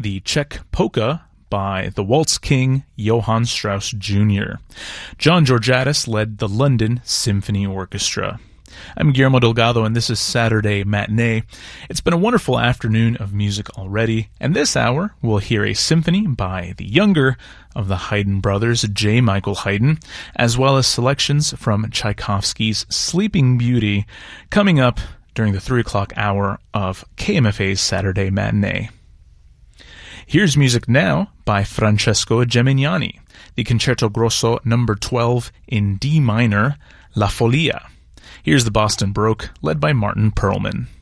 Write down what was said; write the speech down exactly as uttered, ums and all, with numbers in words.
the Czech Polka by the Waltz King Johann Strauss Junior John Georgiadis led the London Symphony Orchestra. I'm Guillermo Delgado, and this is Saturday Matinee. It's been a wonderful afternoon of music already, and this hour we'll hear a symphony by the younger of the Haydn brothers, J. Michael Haydn, as well as selections from Tchaikovsky's Sleeping Beauty, coming up during the three o'clock hour of K M F A's Saturday Matinee. Here's music now by Francesco Gemignani, the Concerto Grosso number twelve in D minor, La Folia. Here's the Boston Baroque, led by Martin Perlman.